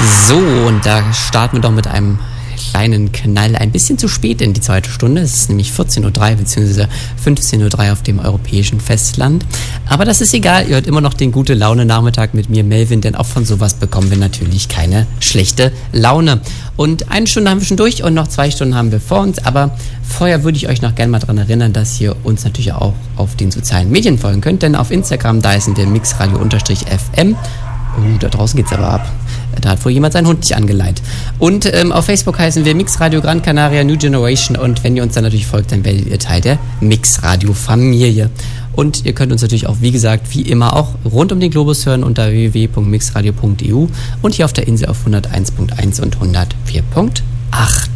So, und da starten wir doch mit einem kleinen Knall ein bisschen zu spät in die zweite Stunde. Es ist nämlich 14.03 Uhr bzw. 15.03 Uhr auf dem europäischen Festland. Aber das ist egal, ihr hört immer noch den Gute-Laune-Nachmittag mit mir, Melvin, denn auch von sowas bekommen wir natürlich keine schlechte Laune. Und eine Stunde haben wir schon durch und noch 2 Stunden haben wir vor uns. Aber vorher würde ich euch noch gerne mal daran erinnern, dass ihr uns natürlich auch auf den sozialen Medien folgen könnt. Denn auf Instagram, da ist der mixradio_fm. Da draußen geht's aber ab. Da hat wohl jemand seinen Hund nicht angeleiht. Und auf Facebook heißen wir Mixradio Gran Canaria New Generation. Und wenn ihr uns dann natürlich folgt, dann werdet ihr Teil der Mixradio-Familie. Und ihr könnt uns natürlich auch, wie gesagt, wie immer auch rund um den Globus hören unter www.mixradio.eu und hier auf der Insel auf 101.1 und 104.8.